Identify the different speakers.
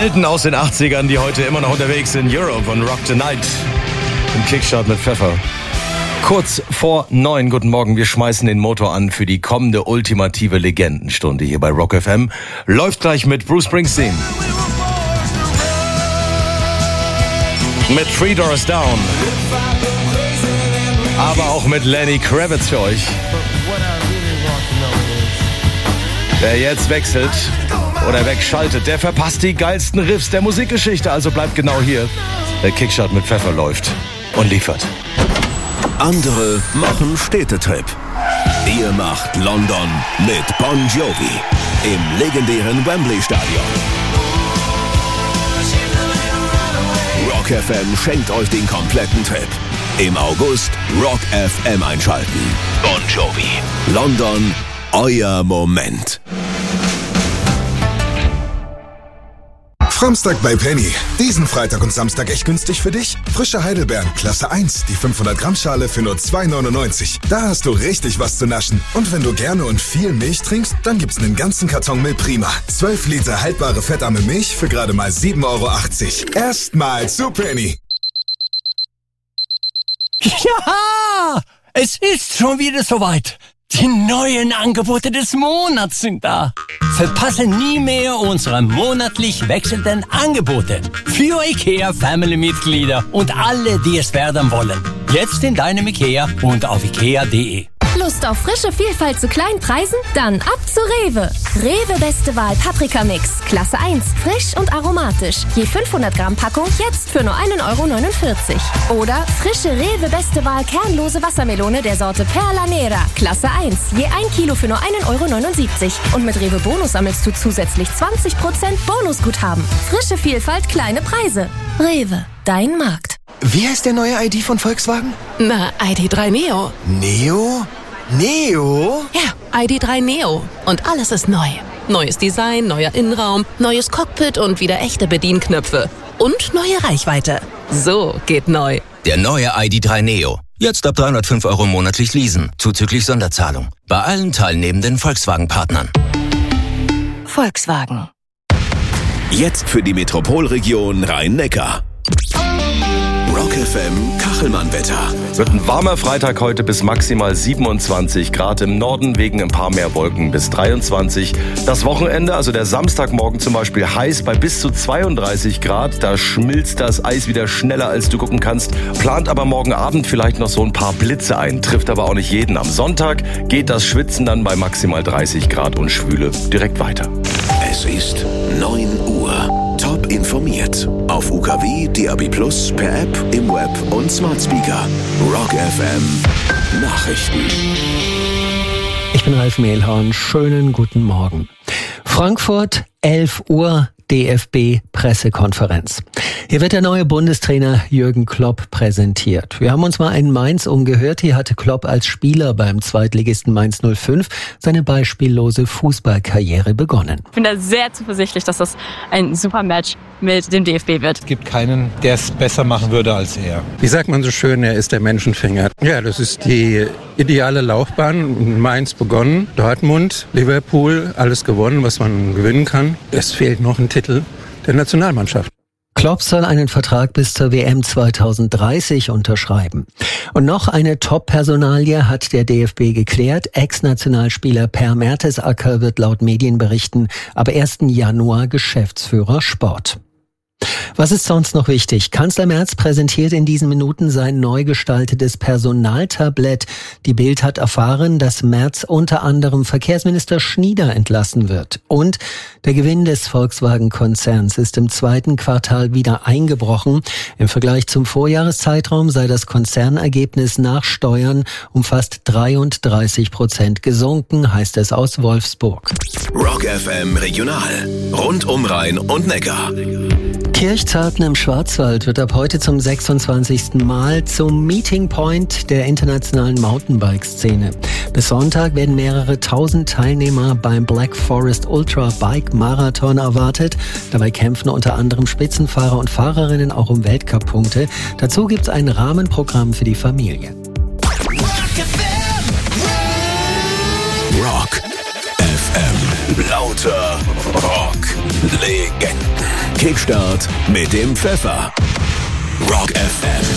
Speaker 1: Helden aus den 80ern, die heute immer noch unterwegs sind. Europe und Rock the Night im Kickstart mit Pfeffer. Kurz vor 9, guten Morgen, wir schmeißen den Motor an für die kommende ultimative Legendenstunde hier bei Rock FM. Läuft gleich mit Bruce Springsteen. Mit Three Doors Down. Aber auch mit Lenny Kravitz für euch. Wer jetzt wechselt oder wegschaltet, der verpasst die geilsten Riffs der Musikgeschichte. Also bleibt genau hier. Der Kickstart mit Pfeffer läuft und liefert.
Speaker 2: Andere machen Städtetrip. Ihr macht London mit Bon Jovi im legendären Wembley-Stadion. Rock FM schenkt euch den kompletten Trip. Im August Rock FM einschalten. Bon Jovi. London, euer Moment.
Speaker 3: Samstag bei Penny. Diesen Freitag und Samstag echt günstig für dich. Frische Heidelbeeren, Klasse 1, die 500 Gramm Schale für nur 2,99. Da hast du richtig was zu naschen. Und wenn du gerne und viel Milch trinkst, dann gibt's einen ganzen Karton Milch Prima. 12 Liter haltbare fettarme Milch für gerade mal 7,80 €. Erstmal zu Penny.
Speaker 4: Ja, es ist schon wieder soweit. Die neuen Angebote des Monats sind da. Verpasse nie mehr unsere monatlich wechselnden Angebote für IKEA-Family-Mitglieder und alle, die es werden wollen. Jetzt in deinem IKEA und auf ikea.de.
Speaker 5: Lust auf frische Vielfalt zu kleinen Preisen? Dann ab zu Rewe. Rewe Beste Wahl Paprika-Mix. Klasse 1. Frisch und aromatisch. Je 500 Gramm Packung jetzt für nur 1,49 €. Oder frische Rewe Beste Wahl kernlose Wassermelone der Sorte Perla Nera. Klasse 1. Je 1 Kilo für nur 1,79 €. Und mit Rewe Bonus sammelst du zusätzlich 20% Bonusguthaben. Frische Vielfalt, kleine Preise. Rewe. Dein Markt.
Speaker 6: Wie heißt der neue ID von Volkswagen?
Speaker 7: Na, ID.3 Neo.
Speaker 6: Neo? Neo?
Speaker 7: Ja, ID.3 Neo. Und alles ist neu. Neues Design, neuer Innenraum, neues Cockpit und wieder echte Bedienknöpfe. Und neue Reichweite. So geht neu.
Speaker 8: Der neue ID.3 Neo. Jetzt ab 305 € monatlich leasen, zuzüglich Sonderzahlung. Bei allen teilnehmenden Volkswagen-Partnern.
Speaker 7: Volkswagen.
Speaker 2: Jetzt für die Metropolregion Rhein-Neckar. Rock FM Kachelmann-Wetter.
Speaker 1: Wird ein warmer Freitag heute bis maximal 27 Grad im Norden, wegen ein paar mehr Wolken bis 23. Das Wochenende, also der Samstagmorgen zum Beispiel, heiß bei bis zu 32 Grad. Da schmilzt das Eis wieder schneller, als du gucken kannst. Plant aber morgen Abend vielleicht noch so ein paar Blitze ein, trifft aber auch nicht jeden. Am Sonntag geht das Schwitzen dann bei maximal 30 Grad und Schwüle direkt weiter.
Speaker 2: Es ist 9 Uhr. Top informiert. Auf UKW, DAB+, per App, im Web und Smart Speaker. Rock FM Nachrichten.
Speaker 9: Ich bin Ralf Mehlhorn. Schönen guten Morgen. Frankfurt, 11 Uhr. DFB-Pressekonferenz. Hier wird der neue Bundestrainer Jürgen Klopp präsentiert. Wir haben uns mal in Mainz umgehört. Hier hatte Klopp als Spieler beim Zweitligisten Mainz 05 seine beispiellose Fußballkarriere begonnen.
Speaker 10: Ich bin da sehr zuversichtlich, dass das ein super Match mit dem DFB wird.
Speaker 11: Es gibt keinen, der es besser machen würde als er. Wie sagt man so schön, er ist der Menschenfänger. Ja, das ist die ideale Laufbahn. In Mainz begonnen, Dortmund, Liverpool, alles gewonnen, was man gewinnen kann. Es fehlt noch ein Titel der Nationalmannschaft.
Speaker 9: Klopp soll einen Vertrag bis zur WM 2030 unterschreiben. Und noch eine Top-Personalie hat der DFB geklärt. Ex-Nationalspieler Per Mertesacker wird laut Medienberichten ab 1. Januar Geschäftsführer Sport. Was ist sonst noch wichtig? Kanzler Merz präsentiert in diesen Minuten sein neu gestaltetes Personaltablett. Die Bild hat erfahren, dass Merz unter anderem Verkehrsminister Schnieder entlassen wird. Und der Gewinn des Volkswagen-Konzerns ist im zweiten Quartal wieder eingebrochen. Im Vergleich zum Vorjahreszeitraum sei das Konzernergebnis nach Steuern um fast 33% gesunken, heißt es aus Wolfsburg.
Speaker 2: Rock FM Regional. Rund um Rhein und Neckar.
Speaker 9: Kirchzarten im Schwarzwald wird ab heute zum 26. Mal zum Meeting Point der internationalen Mountainbike-Szene. Bis Sonntag werden mehrere tausend Teilnehmer beim Black Forest Ultra Bike Marathon erwartet. Dabei kämpfen unter anderem Spitzenfahrer und Fahrerinnen auch um Weltcup-Punkte. Dazu gibt es ein Rahmenprogramm für die Familie.
Speaker 2: Rock FM. Lauter Rock Legenden. Kickstart mit dem Pfeffer. Rock FM.